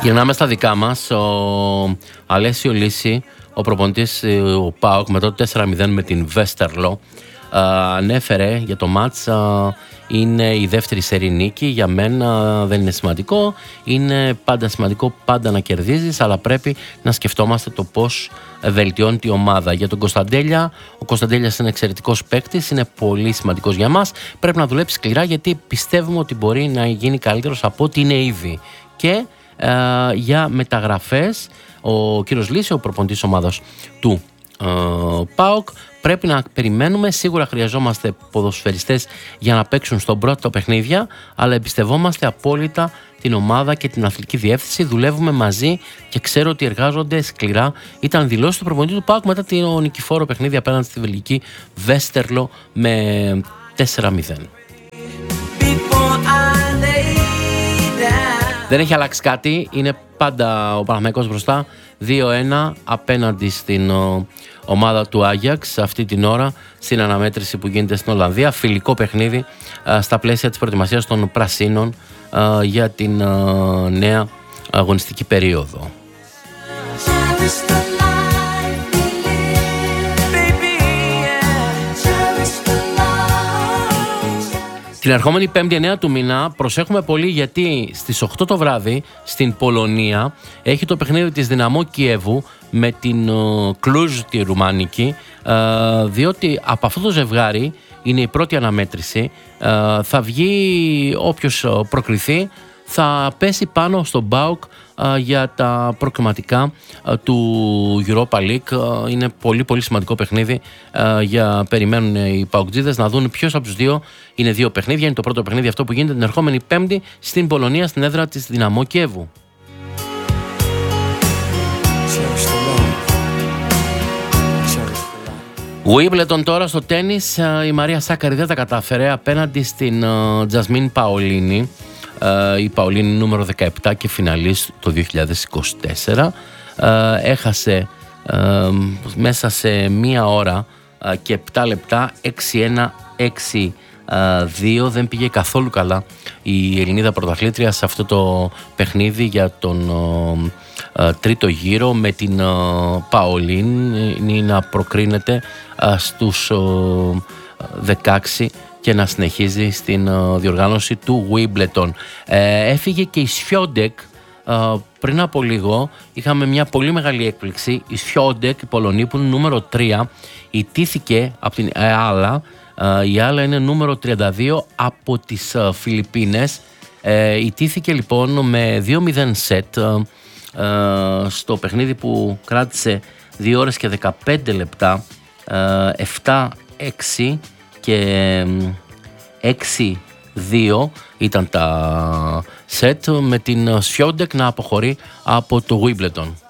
Γυρνάμε στα δικά μας. Ο Αλέσιο Λύση, ο προπονητής ο ΠΑΟΚ, μετά το 4-0 με την Βέστερλο, ανέφερε για το μάτς, είναι η δεύτερη σερί νίκη. Για μένα δεν είναι σημαντικό. Είναι πάντα σημαντικό πάντα να κερδίζεις, αλλά πρέπει να σκεφτόμαστε το πώς βελτιώνει η ομάδα. Για τον Κωνσταντέλια, ο Κωνσταντέλιας είναι εξαιρετικός παίκτης, είναι πολύ σημαντικός για μας. Πρέπει να δουλέψει σκληρά, γιατί πιστεύουμε ότι μπορεί να γίνει καλύτερος από ό,τι είναι ήδη. Και για μεταγραφές, ο κύριος Λύση, ο προπονητής ομάδας του ΠΑΟΚ, πρέπει να περιμένουμε. Σίγουρα χρειαζόμαστε ποδοσφαιριστές για να παίξουν στον πρώτο παιχνίδια, αλλά εμπιστευόμαστε απόλυτα την ομάδα και την αθλητική διεύθυνση. Δουλεύουμε μαζί και ξέρω ότι εργάζονται σκληρά. Ήταν δηλώσεις του προπονητή του ΠΑΟΚ μετά το νικηφόρο παιχνίδι απέναντι στη βελγική Βέστερλο με 4-0. Δεν έχει αλλάξει κάτι, είναι πάντα ο Παναθηναϊκός μπροστά, 2-1 απέναντι στην ομάδα του Άγιαξ αυτή την ώρα, στην αναμέτρηση που γίνεται στην Ολλανδία. Φιλικό παιχνίδι στα πλαίσια της προετοιμασίας των Πρασίνων για την νέα αγωνιστική περίοδο. Την ερχόμενη 5η 9 του μήνα προσέχουμε πολύ, γιατί στις 8 το βράδυ στην Πολωνία έχει το παιχνίδι της Δυναμό Κιέβου με την Κλουζ τη Ρουμάνικη, διότι από αυτό το ζευγάρι είναι η πρώτη αναμέτρηση. Θα βγει όποιος προκριθεί, θα πέσει πάνω στον ΠΑΟΚ για τα προκριματικά του Europa League. Είναι πολύ πολύ σημαντικό παιχνίδι, περιμένουν οι ΠΑΟΚτζίδες να δουν ποιος από τους δύο. Είναι δύο παιχνίδια, είναι το πρώτο παιχνίδι αυτό που γίνεται την ερχόμενη Πέμπτη στην Πολωνία, στην έδρα της Δυναμό Κιέβου. Wimbledon τώρα στο τένις, η Μαρία Σάκαρη δεν τα κατάφερε απέναντι στην Τζασμίν Παολίνη. Η Παολίνη νούμερο 17 και φιναλίστ το 2024. Έχασε μέσα σε μία ώρα και 7 λεπτά, 6-1, 6-2. Δεν πήγε καθόλου καλά η Ελληνίδα πρωταθλήτρια σε αυτό το παιχνίδι για τον τρίτο γύρο, με την Παολίνη να προκρίνεται στους 16 και να συνεχίζει στην διοργάνωση του Wimbledon. Έφυγε και η Σφιόντεκ πριν από λίγο. Είχαμε μια πολύ μεγάλη έκπληξη. Η Σφιόντεκ, η Πολωνή, που είναι νούμερο 3, ιτήθηκε από την Εάλα. Η Εάλα είναι νούμερο 32 από τις Φιλιππίνες. Ιτήθηκε λοιπόν με 2-0 σετ στο παιχνίδι που κράτησε 2 ώρες και 15 λεπτά. 7-6 και 6-2 ήταν τα σετ, με την Σφιόντεκ να αποχωρεί από το Wimbledon.